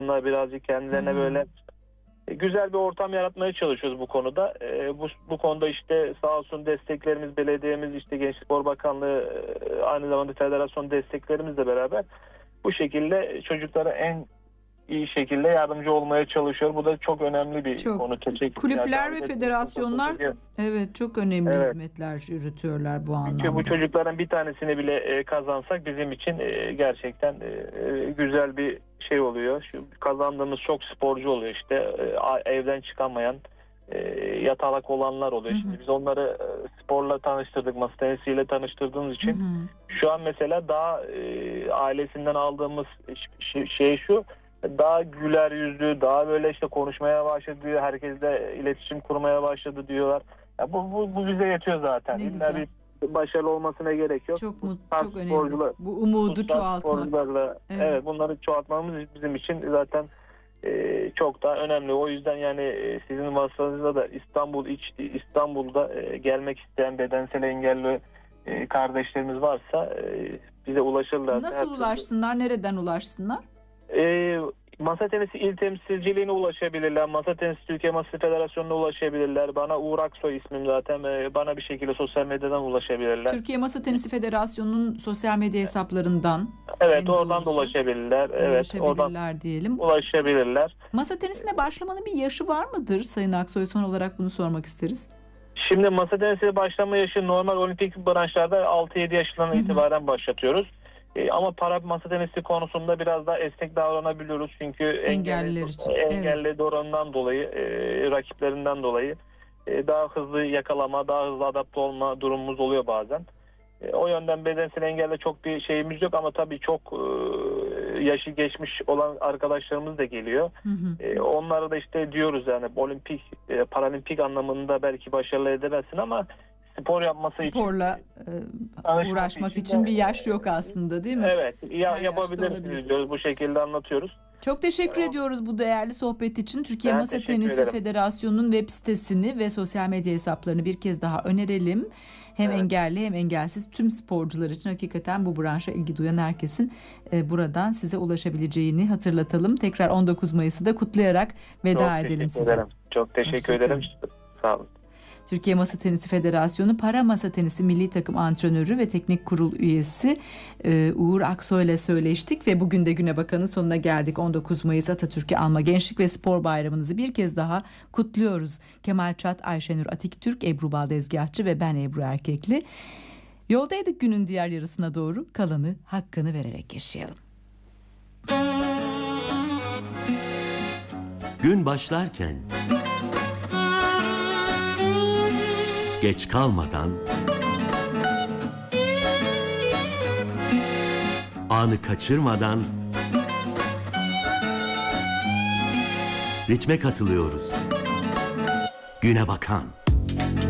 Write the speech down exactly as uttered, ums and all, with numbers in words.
Bunlar birazcık kendilerine Hı hı. böyle e, güzel bir ortam yaratmaya çalışıyoruz bu konuda. E, bu, bu konuda işte sağ olsun desteklerimiz, belediyemiz, işte Gençlik Spor Bakanlığı, e, aynı zamanda federasyon desteklerimizle beraber bu şekilde çocuklara en iyi şekilde yardımcı olmaya çalışıyor. Bu da çok önemli bir Çok. konu. Teşekkür Kulüpler ve federasyonlar evet çok önemli Evet. hizmetler yürütüyorlar bu Çünkü bu anlamda. çocukların bir tanesini bile e, kazansak bizim için e, gerçekten e, e, güzel bir şey oluyor. Şu kazandığımız çok sporcu oluyor işte. E, a- evden çıkamayan, e, yatalak olanlar oluyor. Hı hı. Şimdi biz onları e, sporla tanıştırdık, masa tenisiyle tanıştırdığımız için. Hı hı. Şu an mesela daha e, ailesinden aldığımız ş- şey şu, daha güler yüzlü, daha böyle işte konuşmaya başladı diyor. Herkesle iletişim kurmaya başladı diyorlar. Ya bu, bu, bu bize yetiyor zaten. Ne İlla güzel. bir başarılı olmasına gerek yok. Çok Bu mut, tarz çok önemli. sporcular- Bu umudu bu tarz çoğaltmak. sporcularla, Evet. evet. bunları çoğaltmamız bizim için zaten e, çok daha önemli. O yüzden yani e, sizin vasıtanızda da İstanbul iç İstanbul'da e, gelmek isteyen bedensel engelli e, kardeşlerimiz varsa e, bize ulaşırlar. Nasıl ulaşsınlar? Nereden ulaşsınlar? E, Masa tenisi il temsilciliğine ulaşabilirler. Masa tenisi Türkiye Masa Federasyonu'na ulaşabilirler. Bana Uğur Aksoy ismim zaten. E, bana bir şekilde sosyal medyadan ulaşabilirler. Türkiye Masa Tenisi Federasyonu'nun sosyal medya hesaplarından. Evet, en oradan da doğrusu ulaşabilirler. Evet, oradan ulaşabilirler diyelim. ulaşabilirler. Masa tenisine başlamanın bir yaşı var mıdır Sayın Aksoy? Son olarak bunu sormak isteriz. Şimdi masa tenisi başlama yaşı normal olimpik branşlarda altı yedi yaşından itibaren başlatıyoruz. E, ama para masa tenisi konusunda biraz daha esnek davranabiliyoruz. Çünkü Engelliler engelli, için, engelli oranından dolayı, e, rakiplerinden dolayı e, daha hızlı yakalama, daha hızlı adapte olma durumumuz oluyor bazen. E, o yönden bedensel engelle çok bir şeyimiz yok ama tabii çok e, yaşı geçmiş olan arkadaşlarımız da geliyor. Hı hı. E, onlara da işte diyoruz yani olimpik, e, paralimpik anlamında belki başarılı edemezsin ama spor yapması Sporla için, e, uğraşmak için için de- bir yaş yok aslında, değil mi? Evet, ya, Her yaşta olabilir. yapabilirsiniz diyoruz, bu şekilde anlatıyoruz. Çok teşekkür Evet. ediyoruz bu değerli sohbet için. Türkiye Ben Masa teşekkür Tenisi ederim. Federasyonu'nun web sitesini ve sosyal medya hesaplarını bir kez daha önerelim. Hem Evet. engelli hem engelsiz tüm sporcular için hakikaten bu branşa ilgi duyan herkesin e, buradan size ulaşabileceğini hatırlatalım. Tekrar on dokuz Mayıs'ı da kutlayarak veda Çok edelim teşekkür size. ederim. Çok teşekkür Hoşça ederim. kalın. Sağ olun. Türkiye Masa Tenisi Federasyonu Para Masa Tenisi Milli Takım Antrenörü ve Teknik Kurul üyesi e, Uğur Aksoy ile söyleştik ve bugün de Güne Bakan'ın sonuna geldik. on dokuz Mayıs Atatürk'ü anma Gençlik ve Spor Bayramınızı bir kez daha kutluyoruz. Kemal Çat, Ayşenur Atiktürk, Ebru Baldezgahçı ve ben Ebru Erkekli. Yoldaydık günün diğer yarısına doğru. Kalanı hakkını vererek yaşayalım. Gün başlarken geç kalmadan, anı kaçırmadan ritme katılıyoruz. Güne bakan.